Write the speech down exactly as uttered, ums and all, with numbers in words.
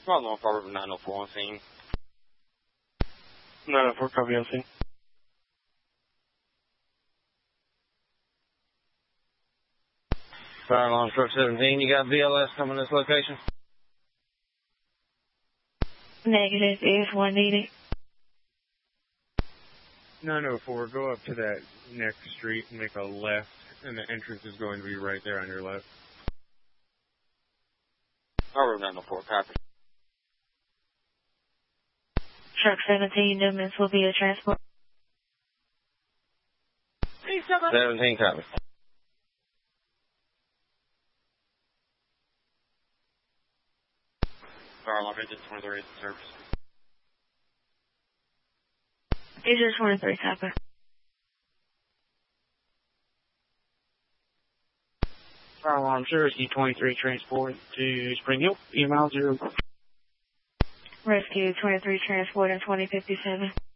Small North River nine oh four on scene. nine oh four, copy on scene. Fire alarm truck seventeen, you got B L S coming to this location? Negative, is one needed. nine oh four, go up to that next street and make a left, and the entrance is going to be right there on your left. River nine oh four, copy. Truck seventeen, Newman's will be a transport. seventeen, copy. Fire alarm engine twenty-three, service. Agent twenty-three, copy. Fire alarm Cherokee twenty-three, transport to Spring Hill, E M I zero. Rescue twenty-three, transport in twenty fifty-seven.